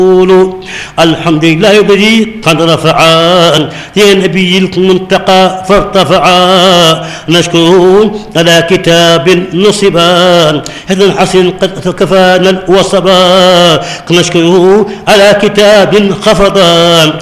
الحمد لله الذي قد رفعا يا نبي المنتقى فارتفعا نشكره على كتاب نصبا هذا الحسن قد كفانا وصبا نشكره على كتاب خفضا